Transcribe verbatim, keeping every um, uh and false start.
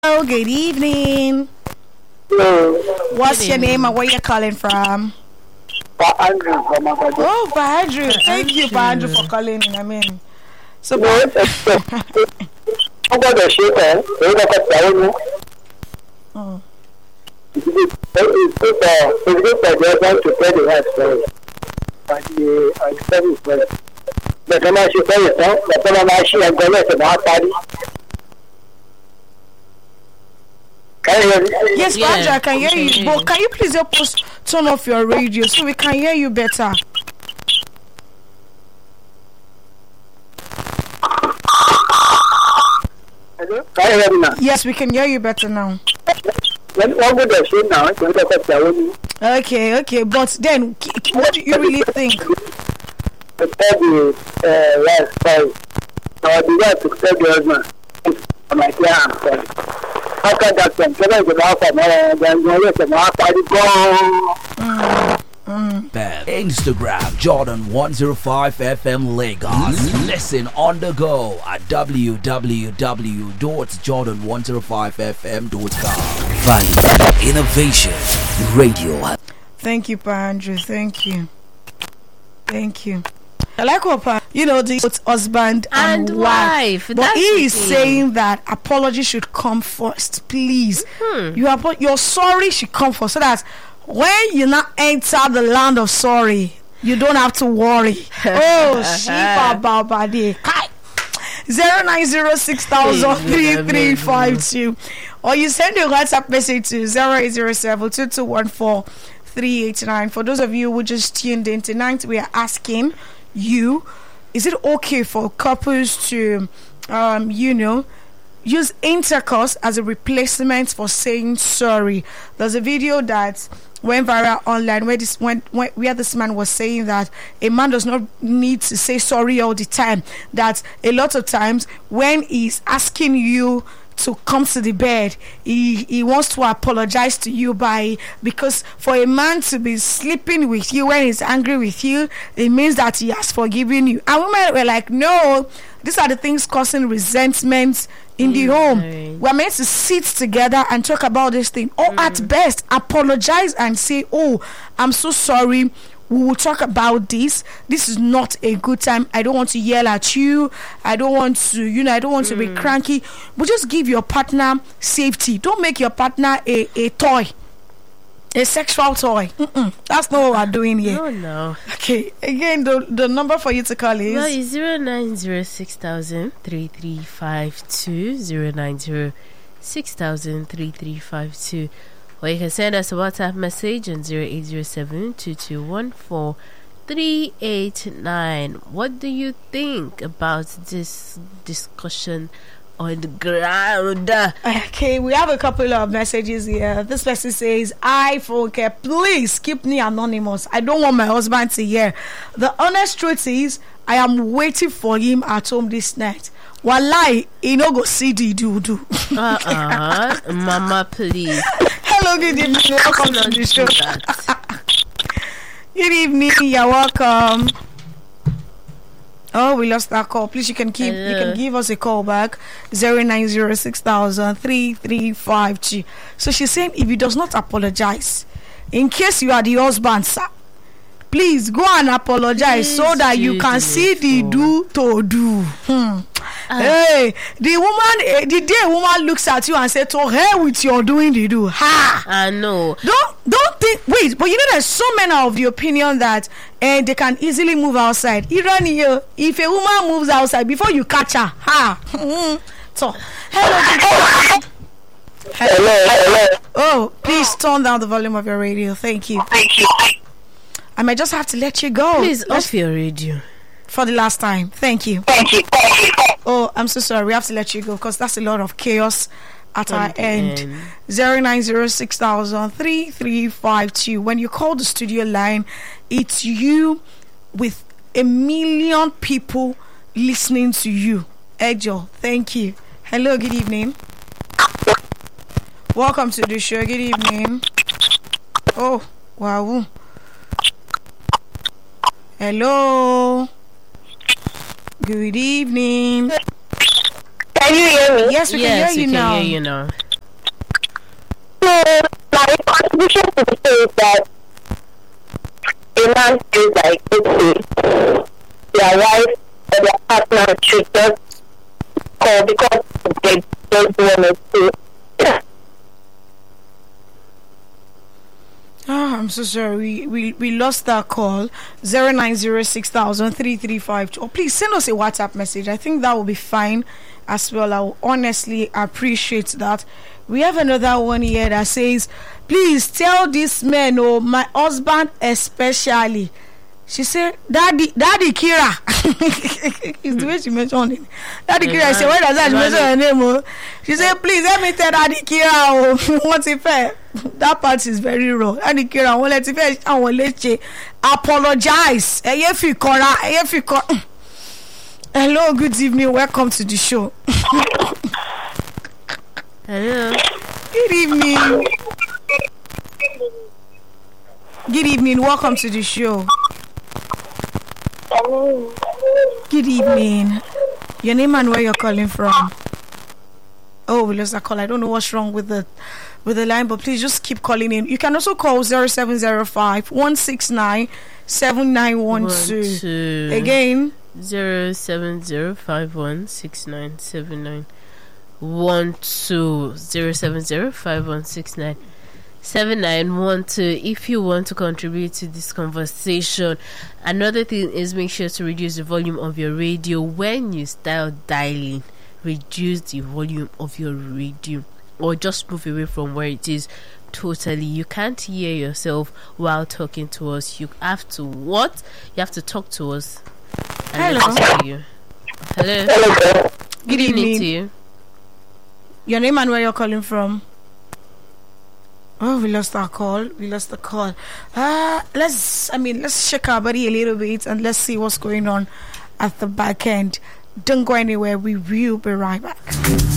Hello, good evening. Hello. What's Good your evening. name and where you calling from? Pa Andrew from Agado. Oh, Pa Andrew. Thank you, Pa Andrew, Andrew. for calling in. I mean, so No, it's a I'm going to shoot her. We're going to tell you. Mm. It's good for it's good for the husband to tell the wife story. But the and the service first. But when I should tell you, but when I should have gone to the party. Can you hear me? Yes, Yeah, Pa Andrew, I can hear we can you. hear But you. can you please help us turn off your radio so we can hear you better? Hello? Can you hear me now? Yes, we can hear you better now. When one good to shoot now, we're going to tell you. Okay, okay. But then, k- k- what do you really think? To tell the uh, wife story. Or the wife to tell the husband. I'm like, yeah, I'm sorry. After that, when someone is about to know, then you're going to know after the go. Bam. Instagram Jordan one oh five F M Lagos. Listen on the go at w w w dot jordan one oh five f m dot com. Value Innovation Radio. Thank you, Pa Andrew. Thank you. Thank you. I like what Pa, you know, the both husband and, And wife. wife, But that's he the is thing. saying that apology should come first, please. Hmm. You apo- your sorry should come first, so that when you now enter the land of sorry, you don't have to worry. Oh, shiba baba de kai. Zero nine zero six thousand three three five two, or you send a WhatsApp message to zero eight zero seven two two one four three eight nine. For those of you who just tuned in tonight, we are asking you: is it okay for couples to, um, you know, use intercourse as a replacement for saying sorry? There's a video that went viral online where this when, when where this man was saying that a man does not need to say sorry all the time, that a lot of times when he's asking you to come to the bed, he he wants to apologize to you by, because for a man to be sleeping with you when he's angry with you, it means that he has forgiven you. And women were like, no, these are the things causing resentment in the home. Right. We're meant to sit together and talk about this thing, or at best apologize and say, oh, I'm so sorry, we will talk about this. This is not a good time. I don't want to yell at you. I don't want to, you know, I don't want to be cranky. But just give your partner safety. Don't make your partner a, a toy, a sexual toy. Mm-mm. That's not what we're doing here. No, no. Okay, again, the, the number for you to call is Well, it's zero nine zero six thousand three three five two zero nine zero six thousand three three five two. Or you can send us a WhatsApp message on zero eight zero seven two two one four three eight nine. What do you think about this discussion on the ground? Okay, we have a couple of messages here. This person says, I forget, please keep me anonymous. I don't want my husband to hear. The honest truth is, I am waiting for him at home this night. Wallahi, he no go see the do-do. Uh-uh. Mama, please. Hello, good evening. Welcome to the show. That. Good evening, you're welcome. Oh, we lost that call. Please, you can keep, you Hello. can give us a call back. Zero nine zero six thousand three three five two. So she's saying, if he does not apologize, in case you are the husband, sir, please go and apologize Please so that you do can the see the do to do. Hmm. Ah. Hey, the woman, eh, the day a woman looks at you and says, to hell with your doing the do. Ha! I know. Don't don't think. Wait, but you know there's so many of the opinion that uh, they can easily move outside. Even here, if a woman moves outside before you catch her, ha. Mm. So, hello. Hello, hello. Oh, please turn down the volume of your radio. Thank you. Thank you. I might just have to let you go. Please Let's- off your radio. for the last time. Thank you. Thank you. Thank you. Oh, I'm so sorry. We have to let you go because that's a lot of chaos at our On the end. end. Zero nine zero six thousand three three five two. When you call the studio line, it's you with a million people listening to you. Ejo, thank you. Hello, good evening. Welcome to the show. Good evening. Oh, wow. Hello. Good evening. Can you hear me? Yes, we Yes, can hear we you can now. hear you now. So my contribution to the show is that a man feels like okay, their wife or their partner should just call because they don't want to. Ah, I'm so sorry. We, we we lost that call. Zero nine zero six thousand three three five two. Oh, please send us a WhatsApp message. I think that will be fine as well. I will honestly appreciate that. We have another one here that says, please tell this man, oh, my husband especially. She said, Daddy, Daddy Kira. It's the way she mentioned it. Daddy Kira. I said, why does that she mention her name? Oh? She said, please let me tell Daddy Kira. Oh, what's it fair? That part is very wrong. Daddy Kira, won't let it fair. I won't let you apologize. Hello, good evening. Welcome to the show. Hello. Good evening. Good evening. Welcome to the show. Good evening. Your name and where you're calling from? Oh, we lost that call. I don't know what's wrong with the with the line, but please just keep calling in. You can also call zero seven zero five one six nine seven nine one two. Again, zero seven zero five one six nine seven nine one two. Zero seven zero five one six nine seven nine one two. If you want to contribute to this conversation. Another thing is, make sure to reduce the volume of your radio when you start dialing. Reduce the volume of your radio, or just move away from where it is totally. You can't hear yourself while talking to us. You have to what? You have to talk to us. And hello. To you. Hello. Hello. Good evening to you. Your name and where you're calling from? Oh, we lost our call. We lost the call. Uh, let's, I mean, let's shake our body a little bit and let's see what's going on at the back end. Don't go anywhere. We will be right back.